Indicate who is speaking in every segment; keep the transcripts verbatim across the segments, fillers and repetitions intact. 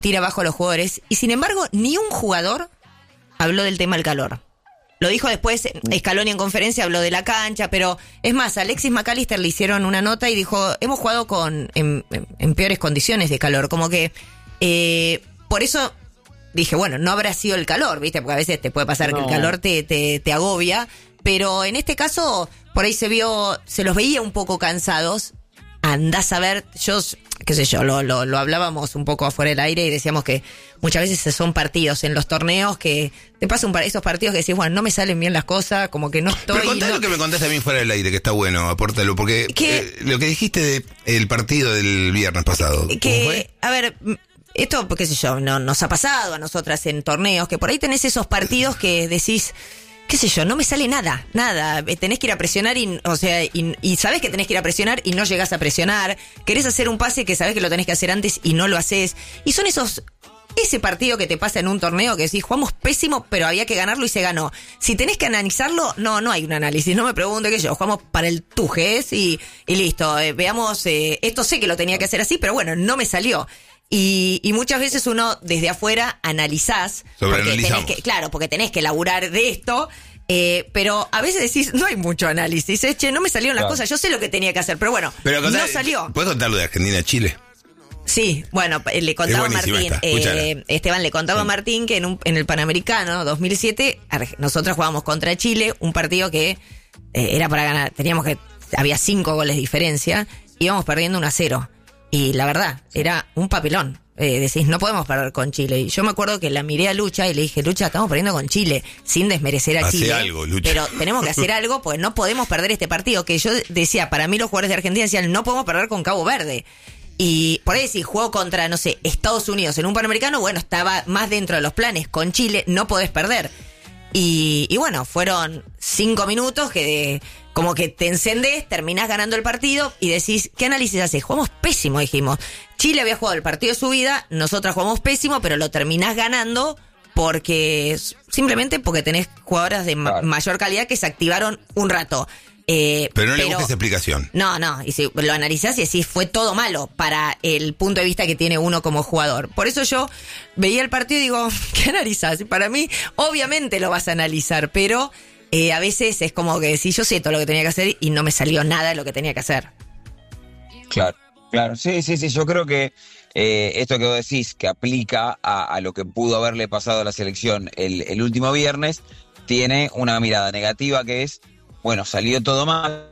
Speaker 1: tira abajo a los jugadores. Y sin embargo, ni un jugador habló del tema del calor. Lo dijo después Scaloni en conferencia, habló de la cancha, pero es más, a Alexis McAllister le hicieron una nota y dijo, hemos jugado con en, en peores condiciones de calor, como que eh, por eso dije, bueno, no habrá sido el calor, ¿viste? Porque a veces te puede pasar no. que el calor te, te, te agobia, pero en este caso por ahí se vio, se los veía un poco cansados. Andás a ver, yo, qué sé yo, lo, lo, lo hablábamos un poco afuera del aire y decíamos que muchas veces son partidos en los torneos que te pasan un esos partidos que decís, bueno, no me salen bien las cosas, como que no estoy...
Speaker 2: Pero contá
Speaker 1: no...
Speaker 2: lo que me contaste a mí fuera del aire, que está bueno, apórtalo, porque eh, lo que dijiste del partido del viernes pasado,
Speaker 1: que,
Speaker 2: ¿cómo fue?
Speaker 1: A ver... Esto, qué sé yo, no, nos ha pasado a nosotras en torneos, que por ahí tenés esos partidos que decís... qué sé yo, no me sale nada, nada, tenés que ir a presionar y, o sea, y, y sabés que tenés que ir a presionar y no llegás a presionar, querés hacer un pase que sabés que lo tenés que hacer antes y no lo haces, y son esos, ese partido que te pasa en un torneo que decís, jugamos pésimo, pero había que ganarlo y se ganó. Si tenés que analizarlo, no, no hay un análisis, no me pregunte qué yo, jugamos para el tujes y, y listo, eh, veamos, eh, esto sé que lo tenía que hacer así, pero bueno, no me salió. Y, y muchas veces uno desde afuera analizás, porque tenés que, claro, porque tenés que laburar de esto, eh, pero a veces decís, no hay mucho análisis, eh, che, no me salieron las claro. cosas, yo sé lo que tenía que hacer, pero bueno, pero contá, no salió.
Speaker 2: ¿Puedes contarlo de Argentina-Chile?
Speaker 1: Sí, bueno, le contaba a Martín, eh, Esteban le contaba a Martín que en, un, en el Panamericano dos mil siete, nosotros jugábamos contra Chile, un partido que eh, era para ganar, teníamos que, había cinco goles de diferencia, íbamos perdiendo uno a cero. Y la verdad, era un papelón. Eh, decís, no podemos perder con Chile. Y yo me acuerdo que la miré a Lucha y le dije, Lucha, estamos perdiendo con Chile, sin desmerecer a
Speaker 2: Hace
Speaker 1: Chile.
Speaker 2: algo, Lucha.
Speaker 1: Pero tenemos que hacer algo, pues no podemos perder este partido. Que yo decía, para mí los jugadores de Argentina decían, no podemos perder con Cabo Verde. Y por ahí si juego contra, no sé, Estados Unidos en un Panamericano, bueno, estaba más dentro de los planes. Con Chile no podés perder. Y, y bueno, fueron cinco minutos que de, como que te encendés, terminás ganando el partido y decís, ¿qué análisis haces? Jugamos pésimo, dijimos. Chile había jugado el partido de su vida, nosotras jugamos pésimo, pero lo terminás ganando porque simplemente porque tenés jugadoras de ma- mayor calidad que se activaron un rato. Eh,
Speaker 2: pero no
Speaker 1: pero,
Speaker 2: le busques explicación.
Speaker 1: No, no, y si lo analizás y decís, fue todo malo para el punto de vista que tiene uno como jugador. Por eso yo veía el partido y digo, ¿qué analizás? Y para mí, obviamente lo vas a analizar, pero eh, a veces es como que decís, yo sé todo lo que tenía que hacer y no me salió nada de lo que tenía que hacer.
Speaker 3: Claro, claro, sí, sí, sí, yo creo que eh, esto que vos decís, que aplica a, a lo que pudo haberle pasado a la selección el, el último viernes, tiene una mirada negativa que es, bueno, salió todo mal,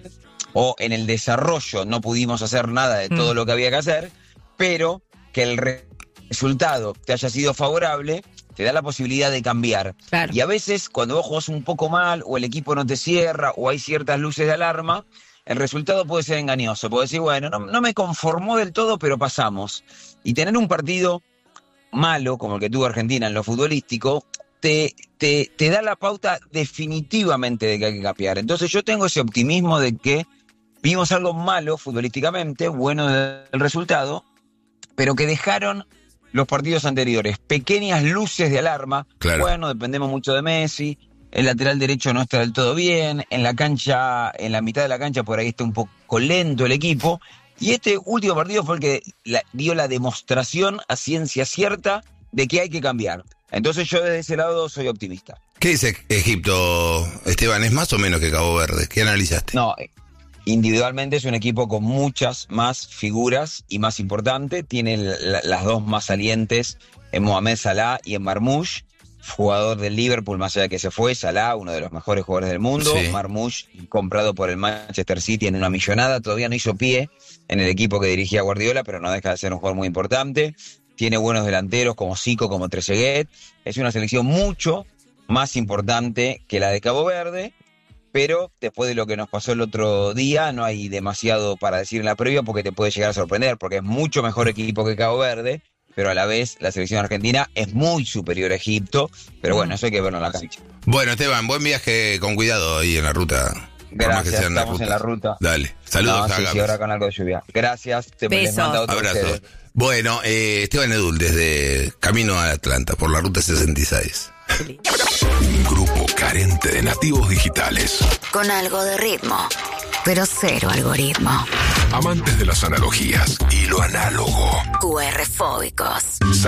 Speaker 3: o en el desarrollo no pudimos hacer nada de todo mm. lo que había que hacer, pero que el re- resultado te haya sido favorable, te da la posibilidad de cambiar.
Speaker 1: Claro.
Speaker 3: Y a veces, cuando vos jugás un poco mal, o el equipo no te cierra, o hay ciertas luces de alarma, el resultado puede ser engañoso. Puedes decir, bueno, no, no me conformó del todo, pero pasamos. Y tener un partido malo, como el que tuvo Argentina en lo futbolístico, Te, te, te da la pauta definitivamente de que hay que cambiar. Entonces yo tengo ese optimismo de que vimos algo malo futbolísticamente, bueno del resultado, pero que dejaron los partidos anteriores pequeñas luces de alarma.
Speaker 2: Claro.
Speaker 3: Bueno, dependemos mucho de Messi, el lateral derecho no está del todo bien, en la cancha, en la mitad de la cancha por ahí está un poco lento el equipo, y este último partido fue el que la, dio la demostración a ciencia cierta de que hay que cambiar. Entonces yo desde ese lado soy optimista.
Speaker 2: ¿Qué dice Egipto, Esteban? ¿Es más o menos que Cabo Verde? ¿Qué analizaste?
Speaker 3: No, individualmente es un equipo con muchas más figuras y más importante. Tiene la, las dos más salientes en Mohamed Salah y en Marmoush, jugador del Liverpool, más allá de que se fue. Salah, uno de los mejores jugadores del mundo. Sí. Marmoush, comprado por el Manchester City en una millonada. Todavía no hizo pie en el equipo que dirigía Guardiola, pero no deja de ser un jugador muy importante. Tiene buenos delanteros como Zico, como Trezeguet. Es una selección mucho más importante que la de Cabo Verde, pero después de lo que nos pasó el otro día, no hay demasiado para decir en la previa porque te puede llegar a sorprender, porque es mucho mejor equipo que Cabo Verde, pero a la vez la selección argentina es muy superior a Egipto, pero bueno, eso hay que verlo en la cancha.
Speaker 2: Bueno, Esteban, buen viaje con cuidado ahí en la ruta.
Speaker 3: Gracias, estamos en la ruta. en la ruta.
Speaker 2: Dale, saludos.
Speaker 3: No, sí, sí, ahora con algo de lluvia. Gracias, te les mando otro.
Speaker 2: Abrazos. Bueno, eh, Esteban Edul, desde Camino a Atlanta, por la ruta sesenta y seis.
Speaker 4: Un grupo carente de nativos digitales.
Speaker 5: Con algo de ritmo.
Speaker 4: pero cero algoritmo.
Speaker 5: Amantes de las analogías y lo análogo.
Speaker 4: Q R fóbicos.